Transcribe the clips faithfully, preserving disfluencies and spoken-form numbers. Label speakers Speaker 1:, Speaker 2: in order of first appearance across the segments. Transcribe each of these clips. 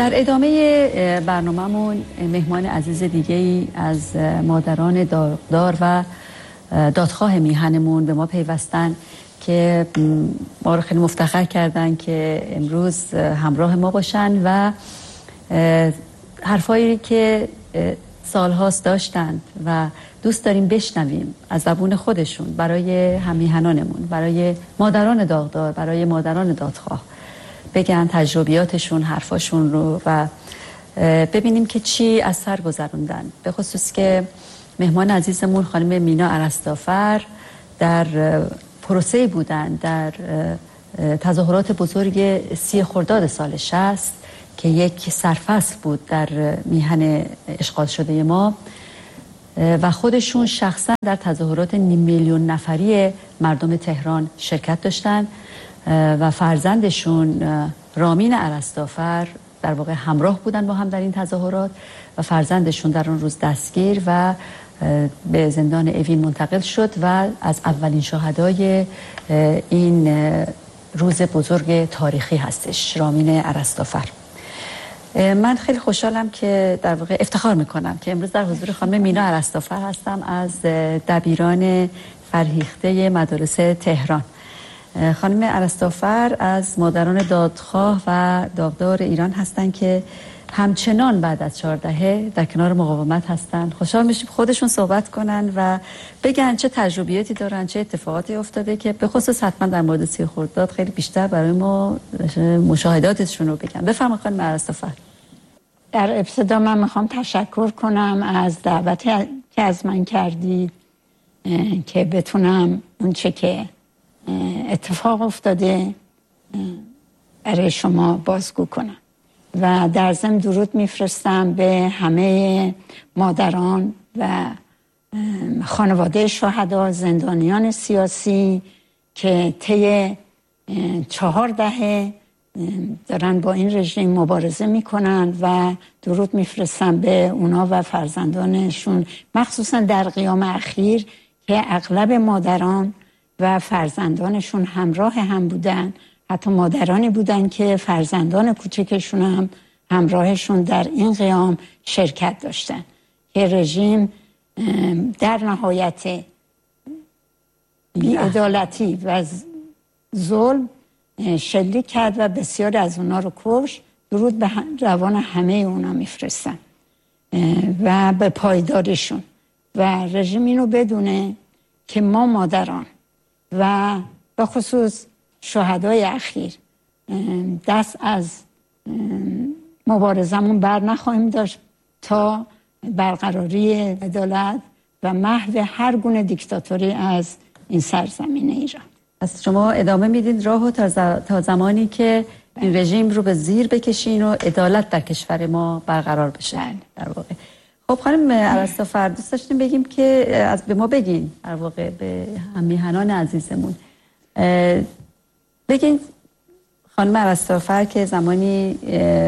Speaker 1: در ادامه برنامه‌مون مهمان عزیز دیگه‌ای از مادران داغدار و دادخواه میهنمون به ما پیوستن که ما رو خیلی مفتخر کردن که امروز همراه ما باشن و حرفایی که سالهاست داشتن و دوست داریم بشنویم از زبون خودشون برای هممیهنانمون، برای مادران داغدار، برای مادران دادخواه بگن تجربیاتشون، حرفاشون رو و ببینیم که چی از سر گذروندن. به خصوص که مهمان عزیزمون خانم مینا ارسطافر در پروسه‌ای بودن در تظاهرات بزرگ سی خرداد سال شصت که یک سرفصل بود در میهن اشغال شده ما و خودشون شخصا در تظاهرات نیم میلیون نفری مردم تهران شرکت داشتن و فرزندشون رامین ارسطافر در واقع همراه بودن با هم در این تظاهرات و فرزندشون در اون روز دستگیر و به زندان اوین منتقل شد و از اولین شهدای این روز بزرگ تاریخی هستش، رامین ارسطافر. من خیلی خوشحالم که در واقع افتخار میکنم که امروز در حضور خانم مینا ارسطافر هستم از دبیران فرهیخته مدارس تهران. خانم ارسطافر از مادران دادخواه و داغدار ایران هستند که همچنان بعد از چهار دهه در کنار مقاومت هستند. خوشحال میشیم خودشون صحبت کنن و بگن چه تجربیاتی دارن، چه اتفاقاتی افتاده که به خصوص حتما در مورد سی خرداد خیلی بیشتر برای ما مشاهداتشون رو بگن. بفرمایید خانم ارسطافر.
Speaker 2: در ابتدا من میخوام تشکر کنم از دعوتی که از من کردید که بتونم اون چه که اتفاق افتاده برای شما بازگو کنم و در ضمن درود میفرستم به همه مادران و خانواده شهدا، زندانیان سیاسی که طی چهار دهه دارن با این رژیم مبارزه میکنن و درود میفرستم به اونا و فرزندانشون، مخصوصا در قیام اخیر که اغلب مادران و فرزندانشون همراه هم بودن، حتی مادرانی بودن که فرزندان کوچکشون هم همراهشون در این قیام شرکت داشتن که رژیم در نهایت بی‌عدالتی و ظلم شلیک کرد و بسیار از اونا رو کشت. درود به روان همه اونا میفرستن و به پایدارشون و رژیم اینو بدونه که ما مادران و به خصوص شهدای اخیر دست از مبارزمون بر نخواهیم داشت تا برقراری عدالت و محو هر گونه دیکتاتوری از این سرزمین ایران.
Speaker 1: از شما ادامه میدید راهو تا زمانی که این رژیم رو به زیر بکشین و عدالت در کشور ما برقرار بشه. در واقع خب خانم ارسطافر دوست داشتیم بگیم که از به ما بگین در واقع به هممیهنان عزیزمون بگین خانم ارسطافر که زمانی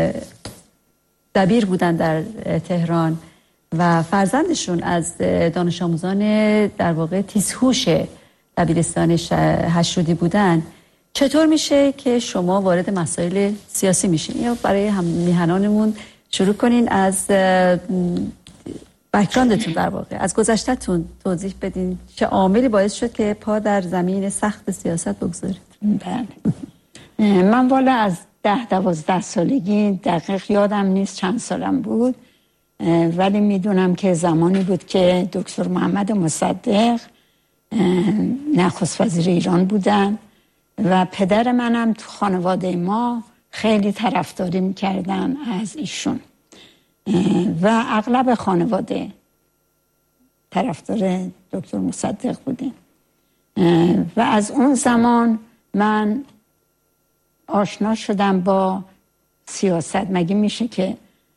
Speaker 1: دبیر بودن در تهران و فرزندشون از دانش آموزان در واقع تیزهوش دبیرستان هشتودی بودن، چطور میشه که شما وارد مسائل سیاسی میشین؟ یا برای هم میهنانمون شروع کنین از بک‌گراندتون، در واقع از گذشته‌تون توضیح بدین چه عاملی باعث شد که پا در زمین سخت سیاست بگذارید؟
Speaker 2: بله. من والا از ده دوازده سالگی دقیق یادم نیست چند سالم بود، ولی میدونم که زمانی بود که دکتر محمد مصدق نخست وزیر ایران بودن و پدر منم تو خانواده ما خیلی طرفداری میکردن از ایشون و اغلب خانواده طرفدار دکتر مصدق بودیم و از اون زمان من آشنا شدم با سیاست. مگه میشه که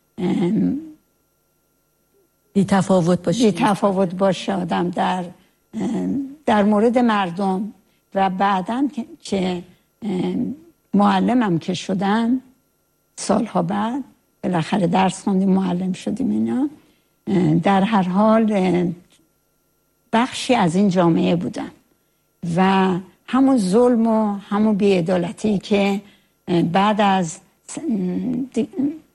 Speaker 1: بی تفاوت باشه
Speaker 2: بی تفاوت باشه آدم در در مورد مردم؟ و بعداً که معلمم که شدم سالها بعد بالاخره درس خوندیم معلم شدیم اینا، در هر حال بخشی از این جامعه بودم و همون ظلم و همون بی‌عدالتی که بعد از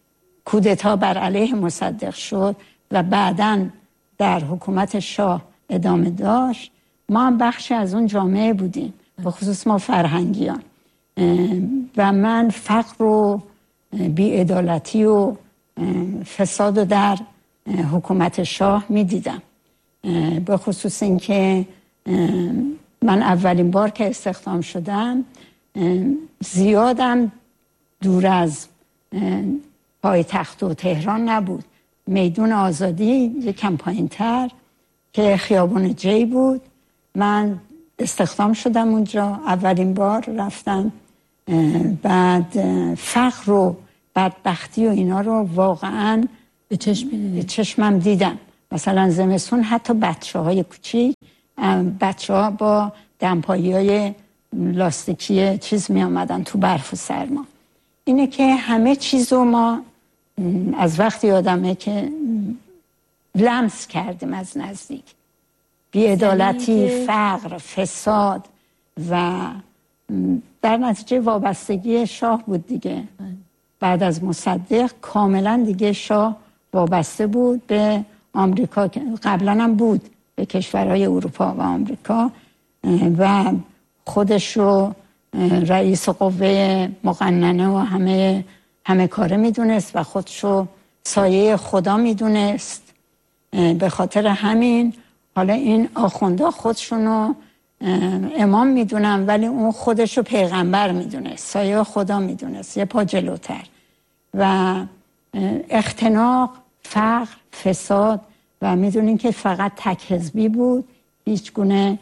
Speaker 2: کودتا بر علیه مصدق شد و بعداً در حکومت شاه ادامه داشت، ما هم بخشی از اون جامعه بودیم، به خصوص ما فرهنگیان. و من فقر و بی‌عدالتی و فساد رو در حکومت شاه می دیدم. به خصوص اینکه من اولین بار که استخدام شدم زیادم دور از پایتخت و تهران نبود. میدون آزادی یکم پایین‌تر که خیابان جی بود، من استخدام شدم اونجا، اولین بار رفتم. بعد فقر و بدبختی و اینا رو واقعاً
Speaker 1: به چشم
Speaker 2: به چشمم دیدم. مثلا زمستون حتی بچه های کوچیک، بچه ها با دمپایی های لاستیکی چیز می آمدن تو برف و سرما. اینه که همه چیز رو ما از وقتی آدمه که لمس کردیم از نزدیک، بی‌عدالتی، فقر، فساد و در نتیجه وابستگی شاه بود دیگه. بعد از مصدق کاملا دیگه شاه وابسته بود به آمریکا، قبلا هم بود به کشورهای اروپا و آمریکا، و خودش رو رئیس قوه مقننه و همه همه کاره میدونست و خودش رو سایه خدا میدونست. به خاطر همین حالا این آخوندا خودشونو امام میدونن، ولی اون خودش رو پیغمبر میدونست، سایه خدا میدونست، یه پا جلوتر. و اختناق، فقر، فساد، و میدونین که فقط تک حزبی بود، هیچ گونه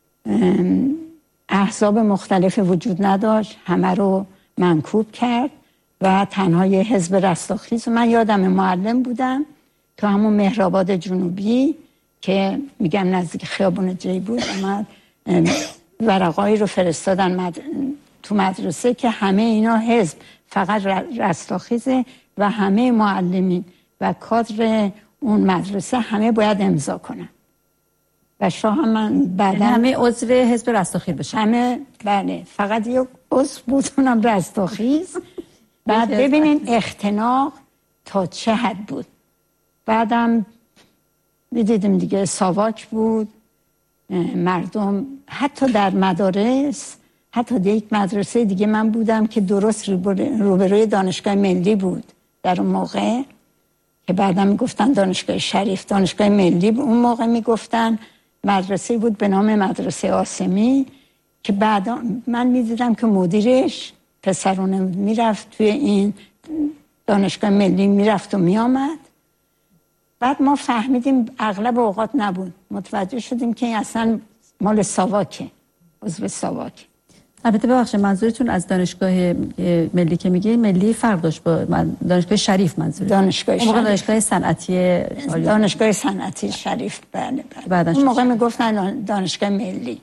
Speaker 2: احزاب مختلف وجود نداشت، همه رو منکوب کرد و تنها یه حزب رستاخیز. من یادم معلم بودم تو همون مهرآباد جنوبی که میگم نزدیک خیابان جی بود، اومد ورقایی رو فرستادن مد... تو مدرسه که همه اینا حزب فقط رستاخیزه و همه معلمین و کادر اون مدرسه همه باید امضا کنن. و شاه هم من بعدا
Speaker 1: همه عضو حزب رستاخیز بشن.
Speaker 2: همه بله، فقط یک عضو بود اونم رستاخیز. بعد ببینین اختناق تا چه حد بود. بعدم میدیدیم دیگه ساواک بود، مردم حتی در مدارس، حتی در یک مدرسه دیگه من بودم که درست روبروی دانشگاه ملی بود در اون موقع، که بعدا میگفتن دانشگاه شریف، دانشگاه ملی اون موقع میگفتن. مدرسه بود به نام مدرسه آسمی که بعدا من میدیدم که مدیرش پسرونه میرفت توی این دانشگاه ملی، میرفت و میامد. بعد ما فهمیدیم اغلب اوقات نبود، متوجه شدیم که اصلا مال ساواکه، عضو ساواک.
Speaker 1: البته ببخشید منظورتون از دانشگاه ملی که میگه ملی فرق داشت با دانشگاه شریف؟ منظور
Speaker 2: دانشگاه شریف،
Speaker 1: دانشگاه صنعتی
Speaker 2: دانشگاه صنعتی شریف. بله بله. اون موقع میگفتن دانشگاه ملی.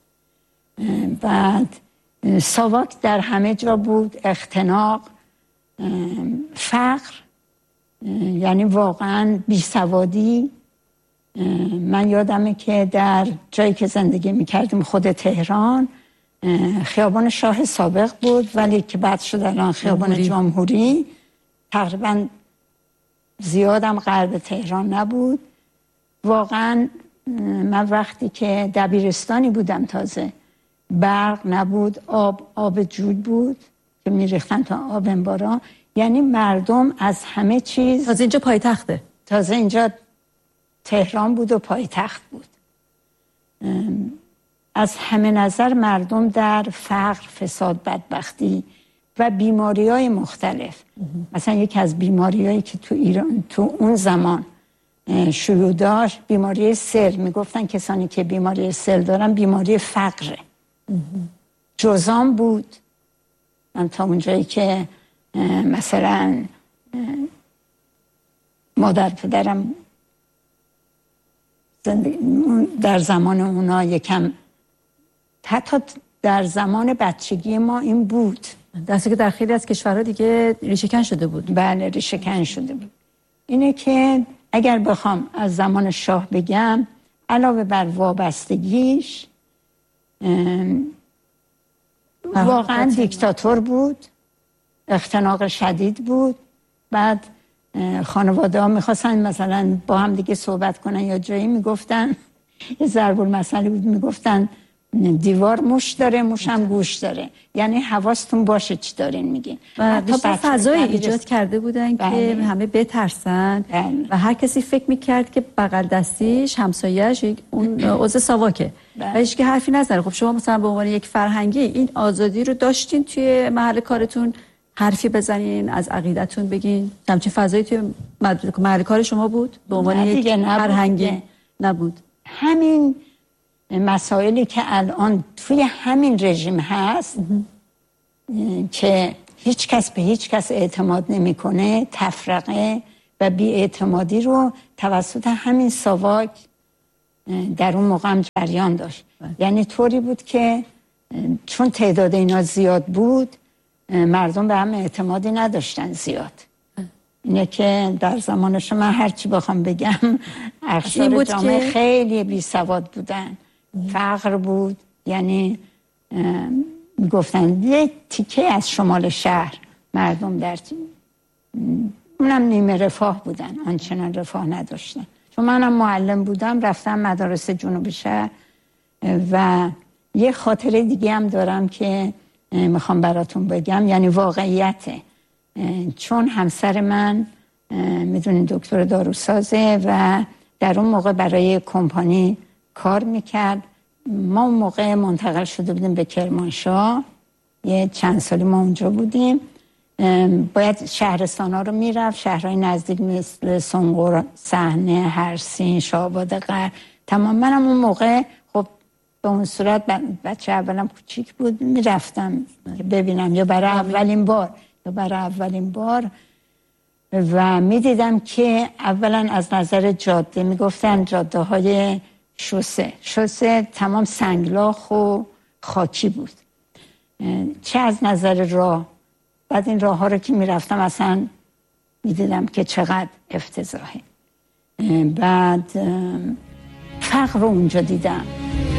Speaker 2: بعد ساواک در همه جا بود، اختناق، فقر، یعنی واقعا بیسوادی. من یادمه که در جایی که زندگی میکردیم خود تهران، خیابان شاه سابق بود ولی که بعد شد الان خیابان جمهوری. جمهوری تقریبا زیادم غرب تهران نبود. واقعا من وقتی که دبیرستانی بودم تازه، برق نبود، آب آب جود بود که میریختن تا آب انبارا. یعنی مردم از همه چیز،
Speaker 1: تازه اینجا پایتخته،
Speaker 2: تازه اینجا تهران بود و پایتخت بود، از همه نظر مردم در فقر، فساد، بدبختی و بیماری‌های مختلف. مثلا یکی از بیماری‌هایی که تو ایران تو اون زمان شیوع داشت بیماری سل. میگفتن کسانی که بیماری سل دارن بیماری فقره. جذام بود. من تا اونجایی که مثلا مادر پدرم در زمان اونا یکم، حتی در زمان بچگی ما این بود،
Speaker 1: درسته که در خیلی از کشورها دیگه ریشه‌کن شده بود.
Speaker 2: بله ریشه‌کن شده بود. اینه که اگر بخوام از زمان شاه بگم، علاوه بر وابستگیش واقعا دیکتاتور بود، اختناق شدید بود. بعد خانواده ها میخواستن مثلا با هم دیگه صحبت کنن یا جایی میگفتن، یه ضرب المثلی بود، میگفتن دیوار موش داره، موش هم گوش داره، یعنی حواستون باشه چی دارین میگین.
Speaker 1: و بیشتر فضای ایجاد کرده بودن بله. که همه بترسن بله. و هر کسی فکر میکرد که بغل دستیش همسایه‌اش اون عضو ساواکه بله. و هیچ که حرفی نزنه. خب شما مثلا به عنوان یک فرهنگی این آزادی رو داشتین توی محل کارتون حرفی بزنین، از عقیدتون بگین؟ همچین فضایی توی محل کار شما بود به عنوان یک فرهنگی؟ نبود.
Speaker 2: همین مسائلی که الان توی همین رژیم هست که هیچ کس به هیچ کس اعتماد نمیکنه، تفرقه و بی‌اعتمادی رو توسط همین ساواک در اون موقع هم جریان داشت. یعنی طوری بود که چون تعداد اینا زیاد بود مردم به هم اعتمادی نداشتن زیاد. اینه که در زمانش من هرچی بخوام بگم اقشار جامعه که... خیلی بی سواد بودن، فقر بود، یعنی گفتن یه تیکه از شمال شهر مردم در اونم نیمه رفاه بودن، آنچنان رفاه نداشتن. چون منم معلم بودم رفتم مدارس جنوب شهر و یه خاطره دیگه هم دارم که میخوام براتون بگم، یعنی واقعیته. چون همسر من میدونین دکتر داروسازه و در اون موقع برای کمپانی کار میکرد. ما اون موقع منتقل شده بودیم به کرمانشاه، یه چند سالی ما اونجا بودیم. باید شهرستان ها رو میرفت، شهرهای نزدیک مثل سنگور، صحنه، هرسین، شاهآباد غرب تمام. منم اون موقع خب به اون صورت بچه اولم کوچیک بود، میرفتم ببینم یا برای اولین بار یا برای اولین بار و میدیدم که اولا از نظر جاده میگفتن جاده های شوسه شوسه تمام سنگلاخ و خاکی بود، چه از نظر راه. بعد این راه ها رو که میرفتم اصلا میدیدم که چقدر افتضاحه. بعد فقر رو اونجا دیدم.